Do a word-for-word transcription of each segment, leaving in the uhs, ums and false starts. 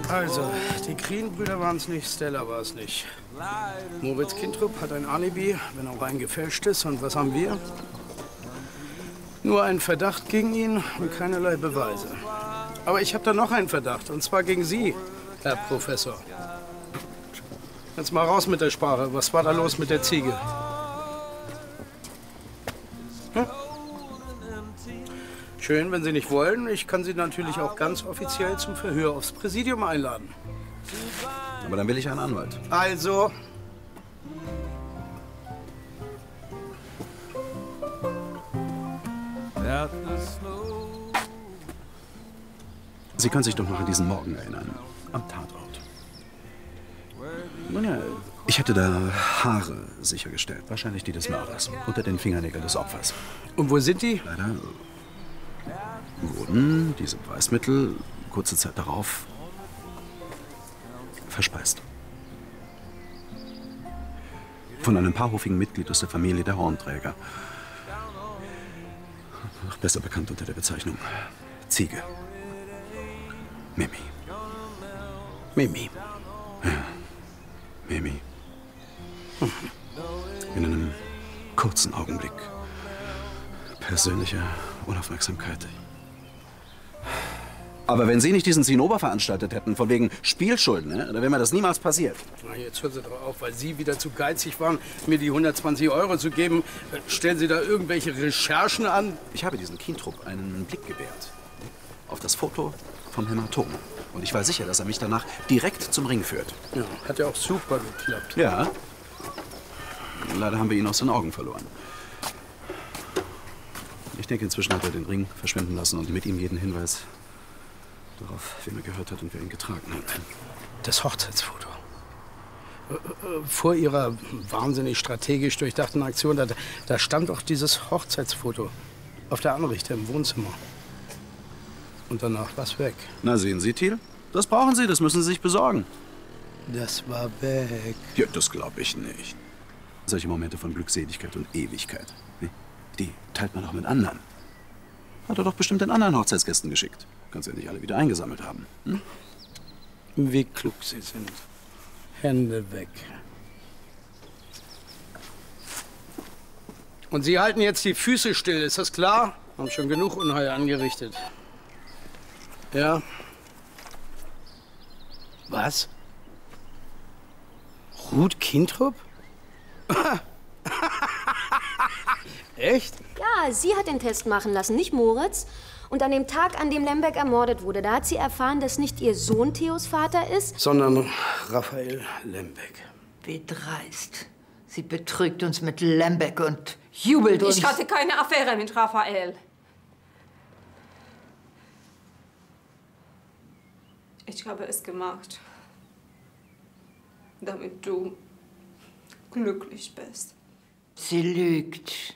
Also, die Krien-Brüder waren es nicht, Stella war es nicht. Moritz Kintrup hat ein Alibi, wenn auch ein gefälschtes. Und was haben wir? Nur einen Verdacht gegen ihn und keinerlei Beweise. Aber ich habe da noch einen Verdacht, und zwar gegen Sie, Herr Professor. Jetzt mal raus mit der Sprache. Was war da los mit der Ziege? Hm? Schön, wenn Sie nicht wollen. Ich kann Sie natürlich auch ganz offiziell zum Verhör aufs Präsidium einladen. Aber dann will ich einen Anwalt. Also... Sie können sich doch noch an diesen Morgen erinnern. Am Tatort. Nun ja, ich hätte da Haare sichergestellt. Wahrscheinlich die des Mörders. Unter den Fingernägeln des Opfers. Und wo sind die? Leider wurden diese Beweismittel kurze Zeit darauf verspeist. Von einem paarhufigen Mitglied aus der Familie der Hornträger. Noch besser bekannt unter der Bezeichnung Ziege. Mimi. Mimi. Ja, Mimi. In einem kurzen Augenblick persönlicher Unaufmerksamkeit. Aber wenn Sie nicht diesen Zinnober veranstaltet hätten, von wegen Spielschulden, ne, dann wäre mir das niemals passiert. Na, jetzt hören Sie doch auf, weil Sie wieder zu geizig waren, mir die hundertzwanzig Euro zu geben. Stellen Sie da irgendwelche Recherchen an? Ich habe diesen Kintrup einen Blick gewährt. Auf das Foto vom Hämatom. Und ich war sicher, dass er mich danach direkt zum Ring führt. Ja, hat ja auch super geklappt. Ja. Leider haben wir ihn aus den Augen verloren. Ich denke, inzwischen hat er den Ring verschwinden lassen und mit ihm jeden Hinweis darauf, wem er gehört hat und wer ihn getragen hat. Das Hochzeitsfoto. Vor Ihrer wahnsinnig strategisch durchdachten Aktion, da, da stand doch dieses Hochzeitsfoto auf der Anrichte im Wohnzimmer. Und danach war es weg. Na, sehen Sie, Thiel? Das brauchen Sie, das müssen Sie sich besorgen. Das war weg. Ja, das glaube ich nicht. Solche Momente von Glückseligkeit und Ewigkeit, die teilt man auch mit anderen. Hat er doch bestimmt den anderen Hochzeitsgästen geschickt. Kannst ja nicht alle wieder eingesammelt haben. Hm? Wie klug Sie sind. Hände weg. Und Sie halten jetzt die Füße still, ist das klar? Haben schon genug Unheil angerichtet. Ja. Was? Ruth Kintrup? Echt? Ja, sie hat den Test machen lassen, nicht Moritz. Und an dem Tag, an dem Lembeck ermordet wurde, da hat sie erfahren, dass nicht ihr Sohn Theos Vater ist, sondern Raphael Lembeck. Wie dreist. Sie betrügt uns mit Lembeck und jubelt uns. Ich hatte keine Affäre mit Raphael. Ich habe es gemacht, damit du glücklich bist. Sie lügt.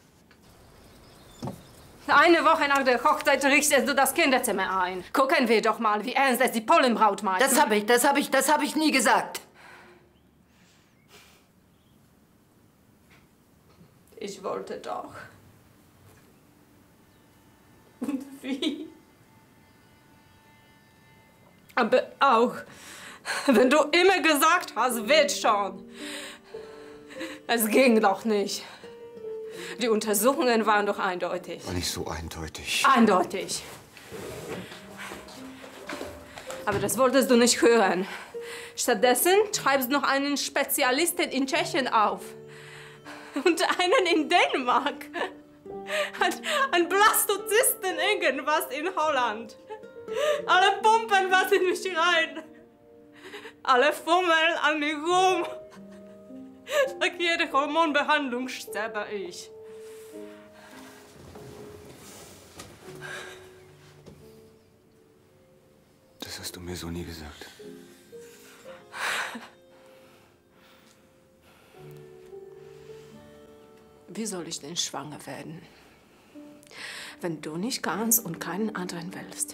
Eine Woche nach der Hochzeit richtest du das Kinderzimmer ein. Gucken wir doch mal, wie ernst es die Pollenbraut meint. Das habe ich, das habe ich, das habe ich nie gesagt. Ich wollte doch. Und wie? Aber auch, wenn du immer gesagt hast, wird schon. Es ging doch nicht. Die Untersuchungen waren doch eindeutig. War nicht so eindeutig. Eindeutig. Aber das wolltest du nicht hören. Stattdessen schreibst du noch einen Spezialisten in Tschechien auf. Und einen in Dänemark. Ein Blastozysten irgendwas in Holland. Alle pumpen was in mich rein. Alle fummeln an mir rum. Nach jeder Hormonbehandlung sterbe ich. Das hast du mir so nie gesagt. Wie soll ich denn schwanger werden, wenn du nicht kannst und keinen anderen willst?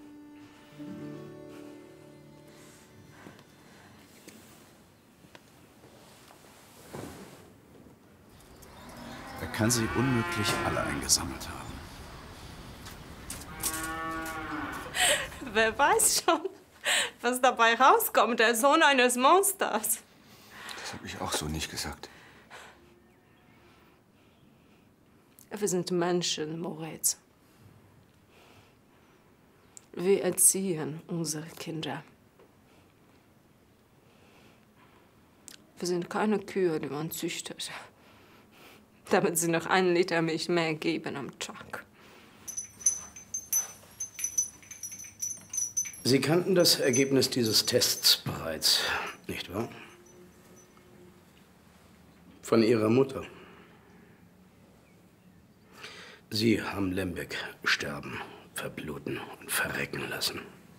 Er kann sie unmöglich alle eingesammelt haben. Wer weiß schon, was dabei rauskommt, der Sohn eines Monsters. Das habe ich auch so nicht gesagt. Wir sind Menschen, Moritz. Wir erziehen unsere Kinder. Wir sind keine Kühe, die man züchtet, damit sie noch einen Liter Milch mehr geben am Tag. Sie kannten das Ergebnis dieses Tests bereits, nicht wahr? Von Ihrer Mutter. Sie haben Lembeck sterben, verbluten und verrecken lassen.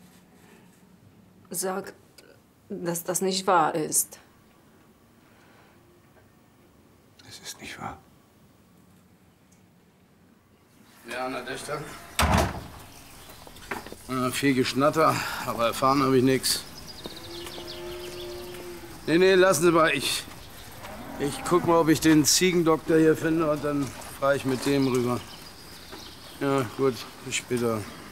Sag, dass das nicht wahr ist. Es ist nicht wahr. Ja, Herr Dächter. Äh, viel Geschnatter, aber erfahren habe ich nichts. Nee, nee, lassen Sie mal. Ich, ich guck mal, ob ich den Ziegendoktor hier finde und dann fahre ich mit dem rüber. Ja, gut, bis später.